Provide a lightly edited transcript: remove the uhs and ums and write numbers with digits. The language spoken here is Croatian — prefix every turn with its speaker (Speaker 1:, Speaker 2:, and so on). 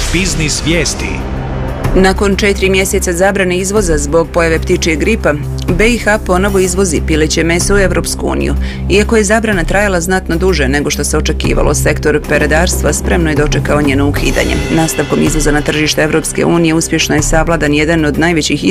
Speaker 1: Biznis vijesti.
Speaker 2: Nakon 4 mjeseca zabrane izvoza zbog pojave ptičjeg gripa, BiH ponovo izvozi pileće meso u Europsku uniju. Iako je zabrana trajala znatno duže nego što se očekivalo, sektor peradarstva spremno je dočekao njeno ukidanje. Nastavkom izvoza na tržište Europske unije uspješno je savladan jedan od najvećih